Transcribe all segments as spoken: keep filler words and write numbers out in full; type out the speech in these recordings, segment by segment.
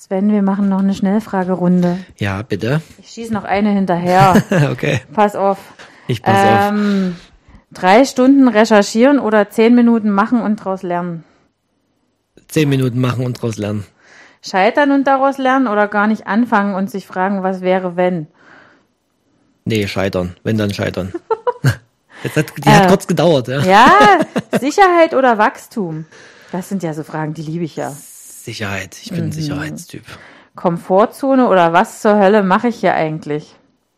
Sven, wir machen noch eine Schnellfragerunde. Ja, bitte. Ich schieße noch eine hinterher. Okay. Pass auf. Ich pass ähm, auf. Drei Stunden recherchieren oder zehn Minuten machen und daraus lernen? Zehn Minuten machen und daraus lernen. Scheitern und daraus lernen oder gar nicht anfangen und sich fragen, was wäre, wenn? Nee, scheitern. Wenn, dann scheitern. Jetzt hat, die äh, hat kurz gedauert. Ja. ja, Sicherheit oder Wachstum? Das sind ja so Fragen, die liebe ich ja. Sicherheit. Ich bin mhm. ein Sicherheitstyp. Komfortzone oder was zur Hölle mache ich hier eigentlich?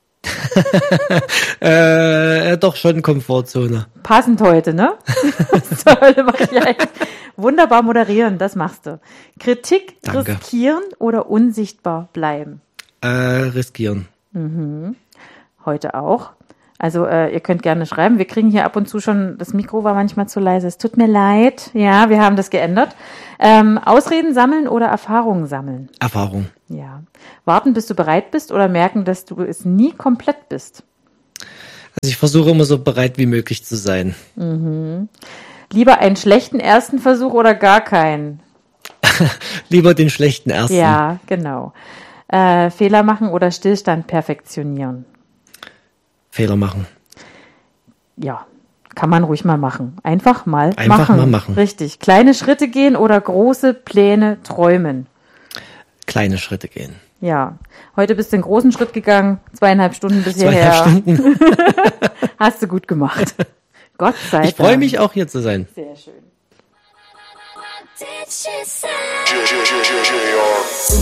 äh, doch schon Komfortzone. Passend heute, ne? Was zur Hölle mache ich eigentlich? Wunderbar moderieren, das machst du. Kritik Danke. Riskieren oder unsichtbar bleiben? Äh, riskieren. Mhm. Heute auch. Also äh, ihr könnt gerne schreiben. Wir kriegen hier ab und zu schon, das Mikro war manchmal zu leise. Es tut mir leid. Ja, wir haben das geändert. Ähm, Ausreden sammeln oder Erfahrungen sammeln? Erfahrung. Ja. Warten, bis du bereit bist oder merken, dass du es nie komplett bist? Also ich versuche immer so bereit wie möglich zu sein. Mhm. Lieber einen schlechten ersten Versuch oder gar keinen? Lieber den schlechten ersten. Ja, genau. Äh, Fehler machen oder Stillstand perfektionieren? Fehler machen. Ja, kann man ruhig mal machen. Einfach mal Einfach machen. Einfach mal machen. Richtig. Kleine Schritte gehen oder große Pläne träumen? Kleine Schritte gehen. Ja. Heute bist du einen großen Schritt gegangen. Zweieinhalb Stunden bis hierher. Zweieinhalb Stunden. Hast du gut gemacht. Gott sei Dank. Ich freue mich auch, hier zu sein. Sehr schön.